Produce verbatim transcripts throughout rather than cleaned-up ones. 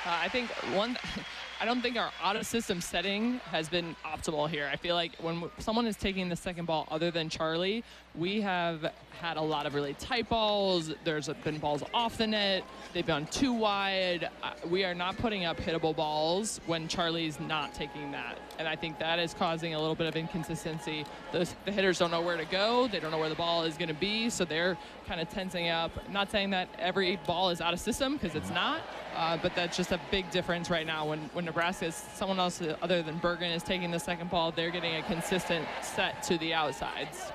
Uh, I think one, I don't think our out-of-system setting has been optimal here. I feel like when someone is taking the second ball other than Charlie, we have had a lot of really tight balls. There's been balls off the net. They've gone too wide. Uh, we are not putting up hittable balls when Charlie's not taking that. And I think that is causing a little bit of inconsistency. The, the hitters don't know where to go. They don't know where the ball is going to be, so they're kind of tensing up. Not saying that every ball is out of system, because it's not, uh, but that's just a big difference right now. When, when Nebraska is, someone else other than Bergen is taking the second ball, they're getting a consistent set to the outsides.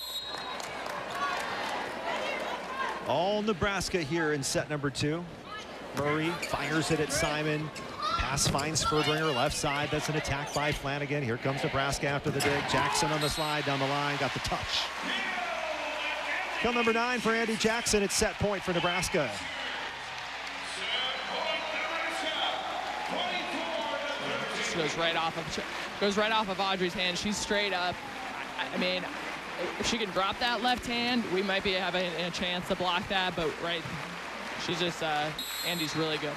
All Nebraska here in set number two. Murray fires it at Simon. Pass finds Sperbringer left side. That's an attack by Flanagan. Here comes Nebraska after the dig. Jackson on the slide down the line. Got the touch. Kill number nine for Andy Jackson. It's set point for Nebraska. Just goes right off of goes right off of Audrey's hand. She's straight up. I, I mean, if she can drop that left hand, we might be having a chance to block that. But right, she's just uh, Andy's really good.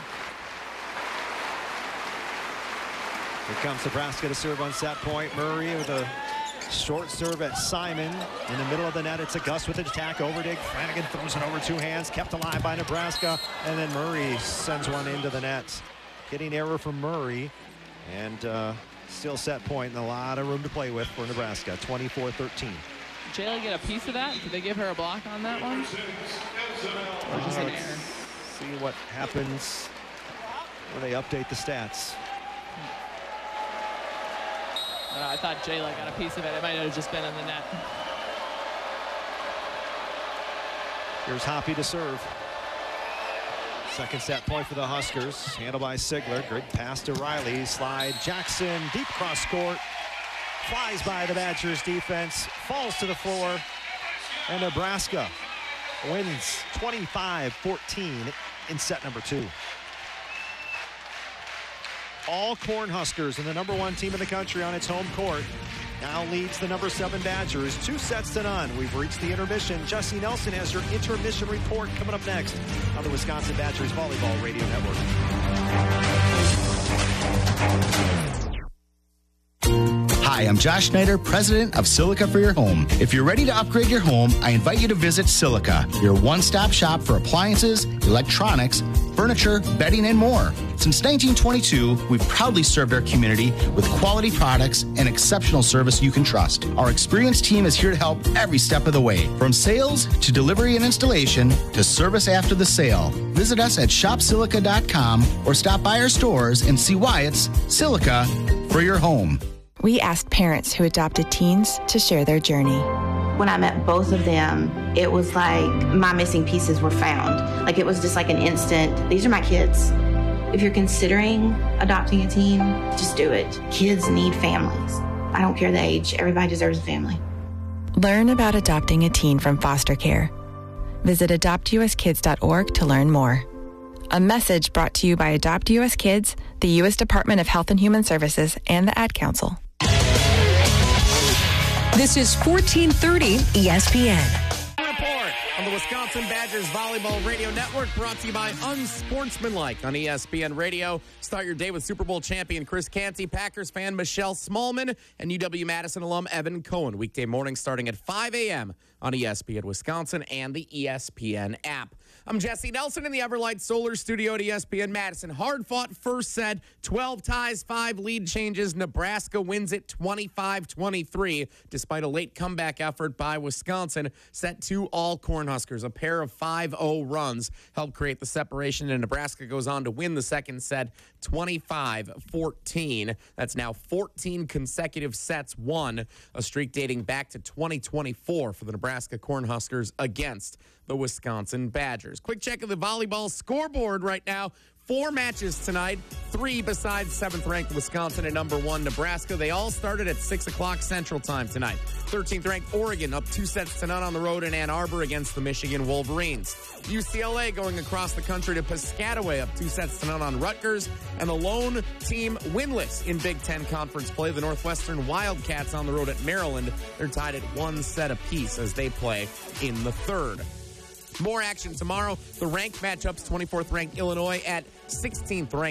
Here comes Nebraska to serve on set point. Murray with a short serve at Simon. In the middle of the net, it's a Gus with an attack. Overdig. Flanagan throws it over two hands. Kept alive by Nebraska. And then Murray sends one into the net. Getting error from Murray. And uh, still set point and a lot of room to play with for Nebraska. twenty-four thirteen. Jayla get a piece of that? Did they give her a block on that one? Or just an error? See what happens when they update the stats. Uh, I thought Jayla got a piece of it. It might have just been in the net. Here's Hoppy to serve. Second set point for the Huskers. Handled by Sigler. Great pass to Riley. Slide Jackson. Deep cross court. Flies by the Badgers defense. Falls to the floor. And Nebraska wins twenty-five fourteen in set number two. All Cornhuskers and the number one team in the country on its home court now leads the number seven Badgers two sets to none. We've reached the intermission. Jesse Nelson has your intermission report coming up next on the Wisconsin Badgers Volleyball Radio Network. Hi, I'm Josh Schneider, president of Silica for Your Home. If you're ready to upgrade your home, I invite you to visit Silica, your one-stop shop for appliances, electronics, furniture, bedding, and more. Since nineteen twenty-two, we've proudly served our community with quality products and exceptional service you can trust. Our experienced team is here to help every step of the way, from sales to delivery and installation to service after the sale. Visit us at shop silica dot com or stop by our stores and see why it's Silica for your home. We asked parents who adopted teens to share their journey. When I met both of them, it was like my missing pieces were found. Like it was just like an instant, these are my kids. If you're considering adopting a teen, just do it. Kids need families. I don't care the age, everybody deserves a family. Learn about adopting a teen from foster care. Visit adopt u s kids dot org to learn more. A message brought to you by Adopt U S Kids, the U S Department of Health and Human Services, and the Ad Council. This is fourteen thirty E S P N. Report on the Wisconsin Badgers Volleyball Radio Network, brought to you by Unsportsmanlike on E S P N Radio. Start your day with Super Bowl champion Chris Canty, Packers fan Michelle Smallman, and U W-Madison alum Evan Cohen. Weekday morning starting at five a.m. on E S P N Wisconsin and the E S P N app. I'm Jesse Nelson in the Everlight Solar Studio at E S P N Madison. Hard-fought first set, twelve ties, five lead changes. Nebraska wins it twenty-five twenty-three, despite a late comeback effort by Wisconsin. Set two all Cornhuskers. A pair of five oh runs helped create the separation, and Nebraska goes on to win the second set twenty-five fourteen. That's now fourteen consecutive sets won, a streak dating back to twenty twenty-four for the Nebraska Cornhuskers against the Wisconsin Badgers. Quick check of the volleyball scoreboard right now. Four matches tonight, three besides seventh-ranked Wisconsin and number one Nebraska. They all started at six o'clock Central Time tonight. thirteenth-ranked Oregon up two sets to none on the road in Ann Arbor against the Michigan Wolverines. U C L A going across the country to Piscataway up two sets to none on Rutgers. And the lone team winless in Big Ten Conference play, the Northwestern Wildcats on the road at Maryland. They're tied at one set apiece as they play in the third. More action tomorrow. The ranked matchups, twenty-fourth-ranked Illinois at sixteenth-ranked